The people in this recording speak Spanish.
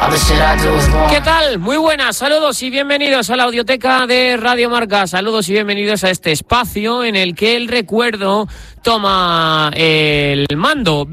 ¿Qué tal? Muy buenas, saludos y bienvenidos a la audioteca de Radio Marca. Saludos y bienvenidos a este espacio en el que el recuerdo toma el mando.